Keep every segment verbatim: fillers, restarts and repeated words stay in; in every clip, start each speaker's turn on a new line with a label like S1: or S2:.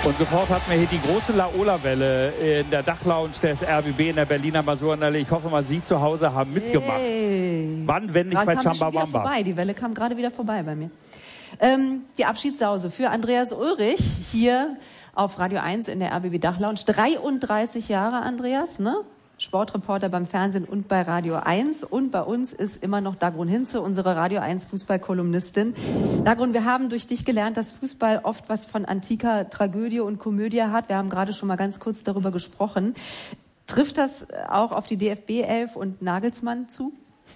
S1: Und sofort hatten wir hier die große Laola-Welle in der Dachlounge des R B B in der Berliner Masurenallee. Ich hoffe mal, Sie zu Hause haben mitgemacht. Hey. Wann, wenn nicht bei Chambawamba?
S2: Vorbei. Die Welle kam gerade wieder vorbei bei mir. Ähm, die Abschiedssause für Andreas Ulrich hier auf Radio eins in der R B B Dachlounge. dreiunddreißig Jahre, Andreas, ne? Sportreporter beim Fernsehen und bei Radio eins. Und bei uns ist immer noch Dagrun Hinze, unsere Radio eins Fußballkolumnistin. Dagrun, wir haben durch dich gelernt, dass Fußball oft was von antiker Tragödie und Komödie hat. Wir haben gerade schon mal ganz kurz darüber gesprochen. Trifft das auch auf die D F B elf und Nagelsmann zu?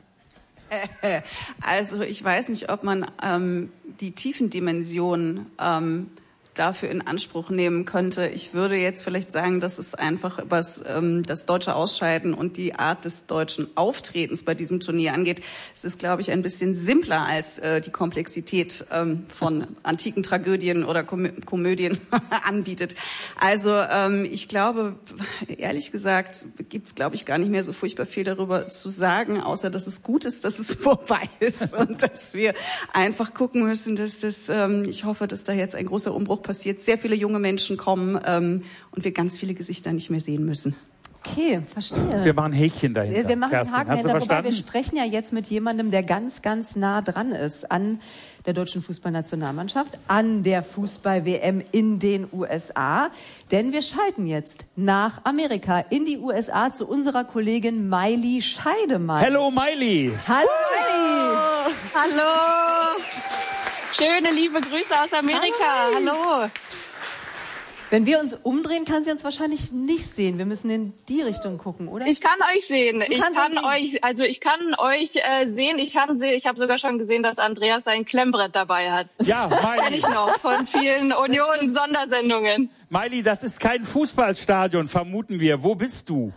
S3: Also ich weiß nicht, ob man ähm, die Tiefendimension ähm, dafür in Anspruch nehmen könnte. Ich würde jetzt vielleicht sagen, dass es einfach was ähm, das deutsche Ausscheiden und die Art des deutschen Auftretens bei diesem Turnier angeht. Es ist, glaube ich, ein bisschen simpler als äh, die Komplexität ähm, von antiken Tragödien oder Komö Komödien anbietet. Also ähm, ich glaube, ehrlich gesagt, gibt es, glaube ich, gar nicht mehr so furchtbar viel darüber zu sagen, außer dass es gut ist, dass es vorbei ist und dass wir einfach gucken müssen, dass das, ähm, ich hoffe, dass da jetzt ein großer Umbruch passiert, sehr viele junge Menschen kommen ähm, und wir ganz viele Gesichter nicht mehr sehen müssen.
S2: Okay, verstehe.
S1: Wir machen ein Häkchen dahinter.
S2: Wir machen
S1: Kerstin,
S2: einen Haken
S1: hast du
S2: dahinter,
S1: verstanden?
S2: wobei wir sprechen ja jetzt mit jemandem, der ganz, ganz nah dran ist an der deutschen Fußballnationalmannschaft, an der Fußball-W M in den U S A. Denn wir schalten jetzt nach Amerika, in die U S A, zu unserer Kollegin Maili Scheidemann.
S1: Hello, Maili!
S2: Hallo, Maili!
S4: Hallo! Schöne, liebe Grüße aus Amerika. Hallo. Hallo.
S2: Wenn wir uns umdrehen, kann sie uns wahrscheinlich nicht sehen. Wir müssen in die Richtung gucken, oder?
S4: Ich kann euch sehen. Ich kann sehen. euch, also ich kann euch äh, sehen. Ich kann sehen. Ich habe sogar schon gesehen, dass Andreas ein Klemmbrett dabei hat.
S1: Ja, Maili.
S4: Das kenne ich noch von vielen Union-Sondersendungen.
S1: Maili, das ist kein Fußballstadion, vermuten wir. Wo bist du?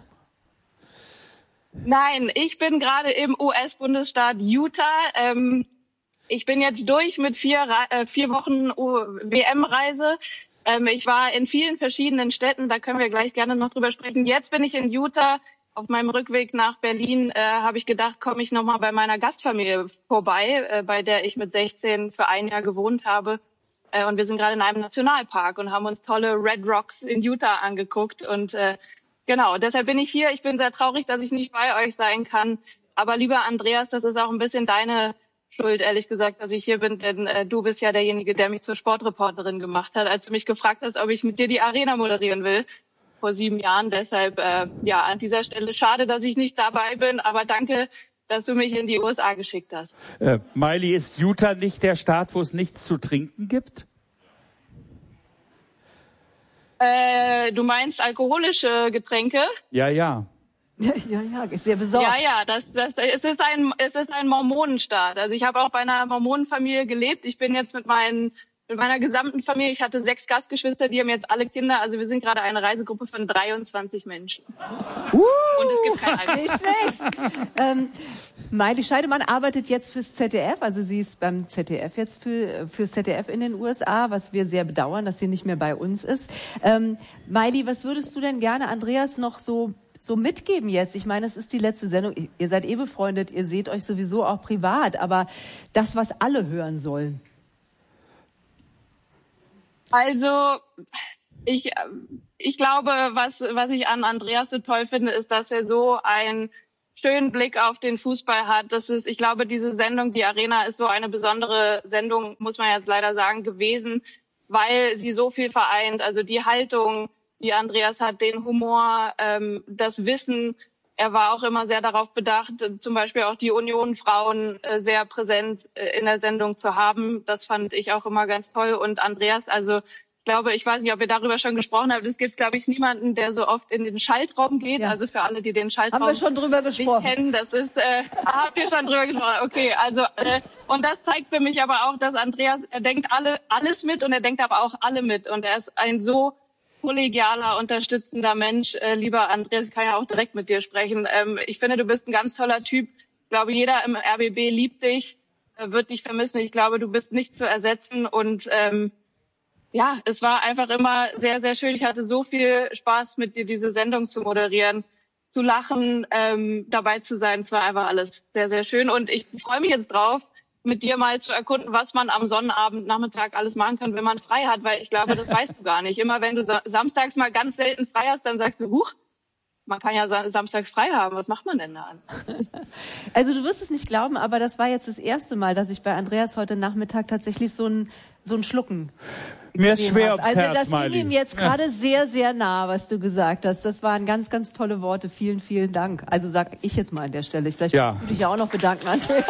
S4: Nein, ich bin gerade im U S-Bundesstaat Utah. Ähm, Ich bin jetzt durch mit vier, äh, vier Wochen W M-Reise. Ähm, ich war in vielen verschiedenen Städten, da können wir gleich gerne noch drüber sprechen. Jetzt bin ich in Utah. Auf meinem Rückweg nach Berlin äh, habe ich gedacht, komme ich nochmal bei meiner Gastfamilie vorbei, äh, bei der ich mit sechzehn für ein Jahr gewohnt habe. Äh, und wir sind gerade in einem Nationalpark und haben uns tolle Red Rocks in Utah angeguckt. Und äh, genau, deshalb bin ich hier. Ich bin sehr traurig, dass ich nicht bei euch sein kann. Aber lieber Andreas, das ist auch ein bisschen deine Schuld, ehrlich gesagt, dass ich hier bin, denn äh, du bist ja derjenige, der mich zur Sportreporterin gemacht hat, als du mich gefragt hast, ob ich mit dir die Arena moderieren will, vor sieben Jahren. Deshalb, äh, ja, an dieser Stelle schade, dass ich nicht dabei bin, aber danke, dass du mich in die U S A geschickt hast.
S1: Äh, Maili, ist Utah nicht der Staat, wo es nichts zu trinken gibt?
S4: Äh, du meinst alkoholische Getränke?
S1: Ja, ja.
S2: Ja, ja, ist sehr besorgt.
S4: Ja, ja, das, das, es ist ein, es ist ein Mormonenstaat. Also ich habe auch bei einer Mormonenfamilie gelebt. Ich bin jetzt mit meinen, mit meiner gesamten Familie, ich hatte sechs Gastgeschwister, die haben jetzt alle Kinder. Also wir sind gerade eine Reisegruppe von dreiundzwanzig Menschen.
S2: Uh,
S4: Und es gibt kein Alkohol.
S2: Nicht schlecht. ähm, Maili Scheidemann arbeitet jetzt fürs Z D F, also sie ist beim Z D F jetzt für, fürs Z D F in den U S A, was wir sehr bedauern, dass sie nicht mehr bei uns ist. Ähm, Maili, was würdest du denn gerne Andreas noch so so mitgeben jetzt? Ich meine, es ist die letzte Sendung. Ihr seid eh befreundet, ihr seht euch sowieso auch privat, aber das, was alle hören sollen.
S4: Also, ich, ich glaube, was, was ich an Andreas so toll finde, ist, dass er so einen schönen Blick auf den Fußball hat. Das ist, ich glaube, diese Sendung, die Arena, ist so eine besondere Sendung, muss man jetzt leider sagen, gewesen, weil sie so viel vereint. Also die Haltung, die Andreas hat, den Humor, ähm, das Wissen. Er war auch immer sehr darauf bedacht, zum Beispiel auch die Union-Frauen äh, sehr präsent äh, in der Sendung zu haben. Das fand ich auch immer ganz toll. Und Andreas, also ich glaube, ich weiß nicht, ob ihr darüber schon gesprochen habt. Es gibt, glaube ich, niemanden, der so oft in den Schaltraum geht. Ja. Also für alle, die den Schaltraum
S2: haben wir schon drüber gesprochen.
S4: nicht kennen, das ist, äh, habt ihr schon drüber gesprochen? Okay, also äh, und das zeigt für mich aber auch, dass Andreas, er denkt alle alles mit und er denkt aber auch alle mit. Und er ist ein so kollegialer, unterstützender Mensch. Äh, lieber Andreas, ich kann ja auch direkt mit dir sprechen. Ähm, ich finde, du bist ein ganz toller Typ. Ich glaube, jeder im R B B liebt dich, äh, wird dich vermissen. Ich glaube, du bist nicht zu ersetzen. Und ähm, ja, es war einfach immer sehr, sehr schön. Ich hatte so viel Spaß, mit dir diese Sendung zu moderieren, zu lachen, ähm, dabei zu sein. Es war einfach alles sehr, sehr schön. Und ich freue mich jetzt drauf, mit dir mal zu erkunden, was man am Sonnabend, Nachmittag alles machen kann, wenn man frei hat, weil ich glaube, das weißt du gar nicht. Immer wenn du sa- samstags mal ganz selten frei hast, dann sagst du, huch, man kann ja sa- samstags frei haben. Was macht man denn da an?
S2: Also du wirst es nicht glauben, aber das war jetzt das erste Mal, dass ich bei Andreas heute Nachmittag tatsächlich so ein so ein Schlucken
S1: Mir ist schwer
S2: habe.
S1: aufs
S2: Also
S1: Herz,
S2: das
S1: Miley.
S2: ging ihm jetzt gerade ja. sehr, sehr nah, was du gesagt hast. Das waren ganz, ganz tolle Worte. Vielen, vielen Dank. Also sag ich jetzt mal an der Stelle. Vielleicht
S1: ja.
S2: musst du dich ja auch noch bedanken, Andreas.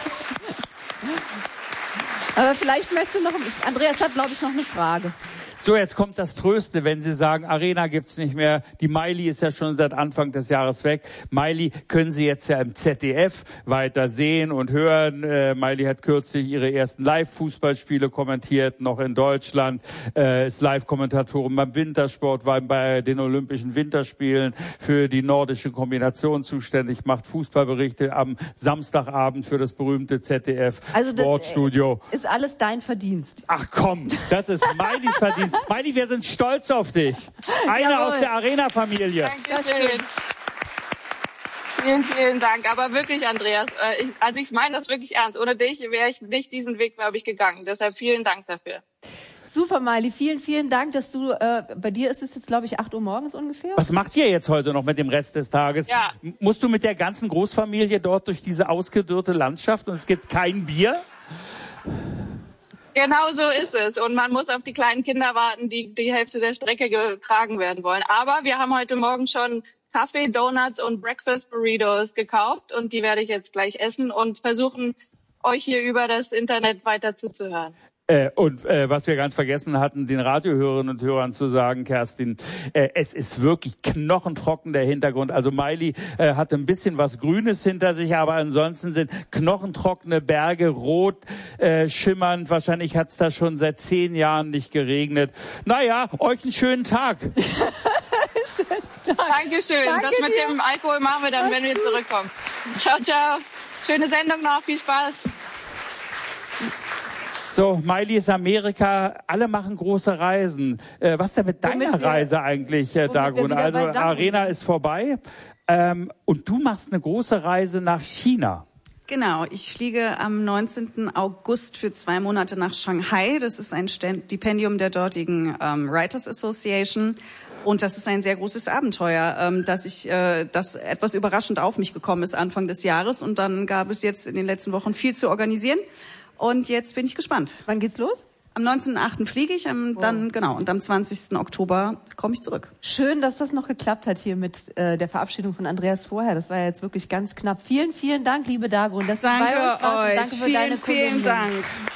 S2: Aber vielleicht möchtest du noch... Andreas hat, glaube ich, noch eine Frage.
S1: So, jetzt kommt das Tröste, wenn Sie sagen, Arena gibt's nicht mehr. Die Miley ist ja schon seit Anfang des Jahres weg. Miley können Sie jetzt ja im Z D F weiter sehen und hören. Äh, Miley hat kürzlich ihre ersten Live-Fußballspiele kommentiert, noch in Deutschland. Äh, ist Live-Kommentatorin beim Wintersport, war bei den Olympischen Winterspielen für die nordische Kombination zuständig, macht Fußballberichte am Samstagabend für das berühmte Z D F
S2: also
S1: Sportstudio.
S2: Das ist alles dein Verdienst.
S1: Ach komm, das ist Miley's Verdienst. Miley, wir sind stolz auf dich. Eine
S2: Jawohl.
S1: aus der Arena-Familie.
S4: Dankeschön. Vielen, vielen Dank. Aber wirklich, Andreas, äh, ich, also ich meine das wirklich ernst. Ohne dich wäre ich nicht diesen Weg, glaube ich, gegangen. Deshalb vielen Dank dafür.
S2: Super, Miley. Vielen, vielen Dank, dass du, äh, bei dir ist es jetzt, glaube ich, acht Uhr morgens ungefähr.
S1: Was macht ihr jetzt heute noch mit dem Rest des Tages?
S4: Ja.
S1: Musst du mit der ganzen Großfamilie dort durch diese ausgedörrte Landschaft und es gibt kein Bier?
S4: Genau so ist es. Und man muss auf die kleinen Kinder warten, die die Hälfte der Strecke getragen werden wollen. Aber wir haben heute Morgen schon Kaffee, Donuts und Breakfast Burritos gekauft. Und die werde ich jetzt gleich essen und versuchen, euch hier über das Internet weiter zuzuhören.
S1: Äh, und äh, was wir ganz vergessen hatten, den Radiohörerinnen und Hörern zu sagen, Kerstin, äh, es ist wirklich knochentrocken der Hintergrund. Also Miley äh, hatte ein bisschen was Grünes hinter sich, aber ansonsten sind knochentrockene Berge, rot äh, schimmernd. Wahrscheinlich hat es da schon seit zehn Jahren nicht geregnet. Naja, euch einen schönen Tag.
S4: Schönen Tag. Dankeschön.
S2: Danke
S4: das mit
S2: dir.
S4: dem Alkohol machen wir dann, wenn wir zurückkommen. Ciao, ciao. Schöne Sendung noch. Viel Spaß.
S1: So, Miley ist Amerika, alle machen große Reisen. Äh, was ist denn mit deiner
S2: Womit wir-
S1: Reise eigentlich, äh,
S2: womit wir
S1: Dagrun?
S2: wieder
S1: Also
S2: bei Dagrun
S1: Arena
S2: sind.
S1: ist vorbei ähm, und du machst eine große Reise nach China.
S3: Genau, ich fliege am neunzehnten August für zwei Monate nach Shanghai. Das ist ein Stipendium der dortigen ähm, Writers Association. Und das ist ein sehr großes Abenteuer, ähm, dass ich, äh, das etwas überraschend auf mich gekommen ist Anfang des Jahres. Und dann gab es jetzt in den letzten Wochen viel zu organisieren. Und jetzt bin ich gespannt.
S2: Wann geht's los?
S3: Am neunzehnten achten fliege ich, am,
S2: Wow.
S3: dann genau, und am zwanzigsten Oktober komme ich zurück.
S2: Schön, dass das noch geklappt hat hier mit äh, der Verabschiedung von Andreas vorher. Das war ja jetzt wirklich ganz knapp. Vielen, vielen Dank, liebe Dagrun, dass du bei uns
S3: Danke
S2: warst. Und
S3: euch,
S2: danke für
S3: vielen,
S2: deine
S3: vielen
S2: Kolumnen.
S3: Dank.